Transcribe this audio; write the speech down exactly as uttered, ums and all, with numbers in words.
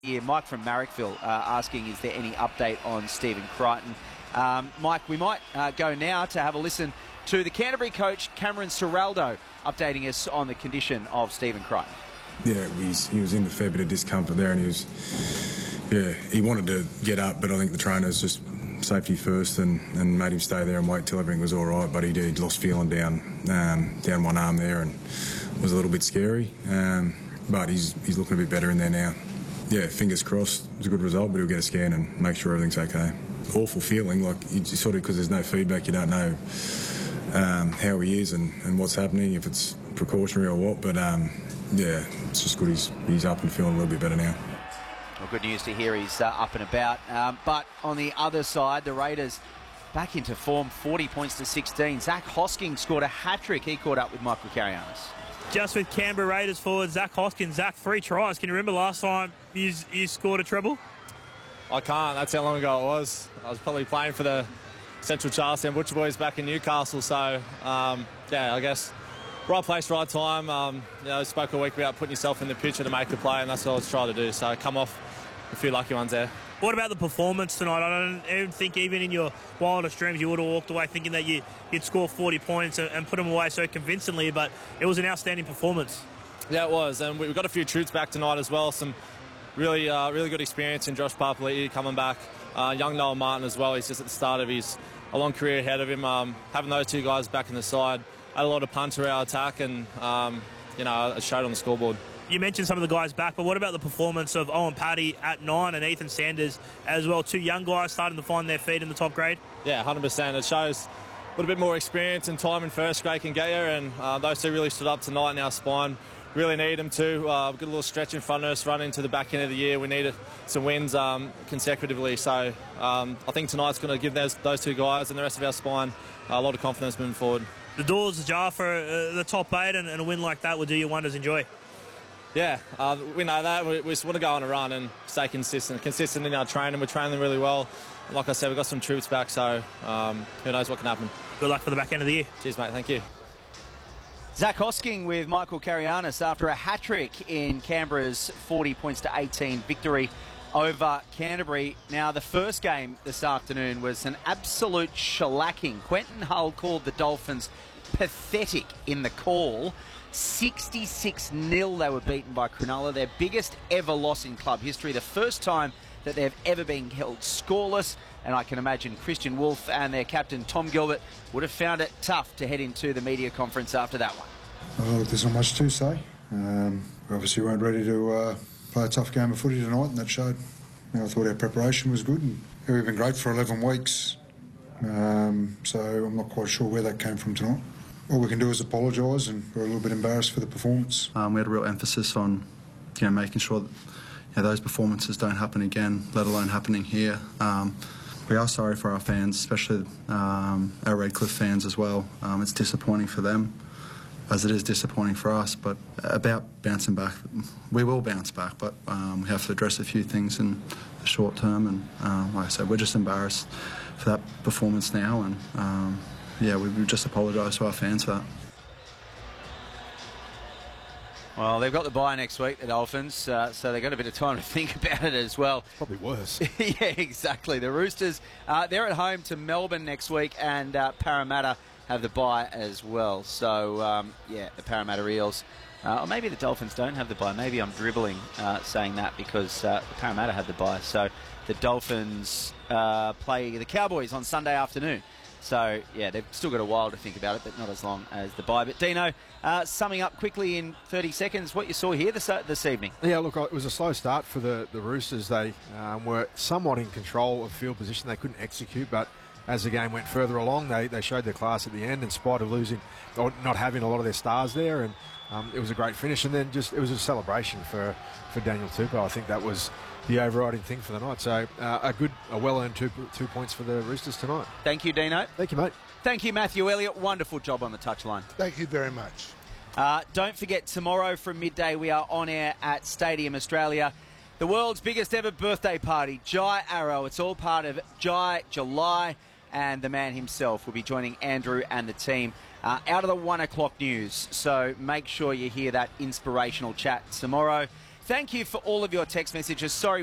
Here, Mike from Marrickville uh, asking, is there any update on Stephen Crichton? Um, Mike, we might uh, go now to have a listen to the Canterbury coach, Cameron Ciraldo, updating us on the condition of Stephen Crichton. Yeah, he's, he was in a fair bit of discomfort there, and he was, yeah, he wanted to get up, but I think the trainers just safety first and, and made him stay there and wait till everything was all right. But he did lost feeling down um, down one arm there, and it was a little bit scary. Um, but he's he's looking a bit better in there now. Yeah, fingers crossed. It was a good result, but he'll get a scan and make sure everything's okay. Awful feeling, like you sort of, because there's no feedback, you don't know um, how he is and, and what's happening, if it's precautionary or what. But um, yeah, it's just good he's, he's up and feeling a little bit better now. Well, good news to hear he's uh, up and about. Um, but on the other side, the Raiders back into form, forty points to sixteen. Zach Hosking scored a hat-trick. He caught up with Michael Carianis. Just with Canberra Raiders forward Zach Hoskins, Zach, three tries. Can you remember last time you, you scored a treble? I can't. That's how long ago it was. I was probably playing for the Central Charlestown Butcher Boys back in Newcastle. So, um, yeah, I guess right place, right time. Um, you know, I spoke a week about putting yourself in the picture to make the play, and that's what I was trying to do. So, come off a few lucky ones there. What about the performance tonight? I don't even think even in your wildest dreams you would have walked away thinking that you, you'd score forty points and, and put them away so convincingly, but it was an outstanding performance. Yeah, it was, and we've got a few troops back tonight as well. Some really uh, really good experience in Josh Papali'i coming back. Uh, young Noah Martin as well. He's just at the start of his a long career ahead of him. Um, having those two guys back in the side, had a lot of punch to our attack, and um, you know, it showed on the scoreboard. You mentioned some of the guys back, but what about the performance of Owen Paddy at nine and Ethan Sanders as well? Two young guys starting to find their feet in the top grade. Yeah, one hundred percent. It shows a little bit more experience and time in first grade can get you, and uh, those two really stood up tonight in our spine. Really need them to. Uh, we've got a little stretch in front of us running into the back end of the year. We needed some wins um, consecutively. So um, I think tonight's going to give those, those two guys and the rest of our spine uh, a lot of confidence moving forward. The door's ajar for uh, the top eight, and, and a win like that will do you wonders. Enjoy. Yeah, uh, we know that. We, we just want to go on a run and stay consistent. Consistent in our training. We're training really well. Like I said, we've got some troops back, so um, who knows what can happen. Good luck for the back end of the year. Cheers, mate. Thank you. Zach Hosking with Michael Carianis after a hat-trick in Canberra's forty points to eighteen victory over Canterbury. Now, the first game this afternoon was an absolute shellacking. Quentin Hull called the Dolphins pathetic in the call. sixty-six nil they were beaten by Cronulla, their biggest ever loss in club history, the first time that they've ever been held scoreless, and I can imagine Christian Wolf and their captain Tom Gilbert would have found it tough to head into the media conference after that one. Well, there's not much to say. Um, we obviously weren't ready to uh, play a tough game of footy tonight, and that showed. You know, I thought our preparation was good, and yeah, we've been great for eleven weeks, um, so I'm not quite sure where that came from tonight. All we can do is apologise, and we're a little bit embarrassed for the performance. Um, we had a real emphasis on, you know, making sure that you know, those performances don't happen again, let alone happening here. Um, we are sorry for our fans, especially um, our Redcliffe fans as well. Um, it's disappointing for them, as it is disappointing for us. But about bouncing back, we will bounce back, but um, we have to address a few things in the short term. And um, like I said, we're just embarrassed for that performance now, and um, yeah, we, we just apologise to our fans for that. Well, they've got the bye next week, the Dolphins, uh, so they've got a bit of time to think about it as well. Probably worse. Yeah, exactly. The Roosters, uh, they're at home to Melbourne next week, and uh, Parramatta have the bye as well. So, um, yeah, the Parramatta Eels. Uh, or maybe the Dolphins don't have the bye. Maybe I'm dribbling uh, saying that because uh, the Parramatta had the bye. So the Dolphins uh, play the Cowboys on Sunday afternoon. So, yeah, they've still got a while to think about it, but not as long as the bye. But, Dino, uh, summing up quickly in thirty seconds, what you saw here this, uh, this evening. Yeah, look, it was a slow start for the, the Roosters. They um, were somewhat in control of field position. They couldn't execute, but as the game went further along, they, they showed their class at the end in spite of losing or not having a lot of their stars there. And um, it was a great finish. And then just it was a celebration for, for Daniel Tupou. I think that was the overriding thing for the night. So uh, a good, a well-earned two, two points for the Roosters tonight. Thank you, Dino. Thank you, mate. Thank you, Matthew Elliott. Wonderful job on the touchline. Thank you very much. Uh, don't forget, tomorrow from midday, we are on air at Stadium Australia. The world's biggest ever birthday party, Jai Arrow. It's all part of Jai July, and the man himself will be joining Andrew and the team uh, out of the one o'clock news. So make sure you hear that inspirational chat tomorrow. thank you for all of your text messages. Sorry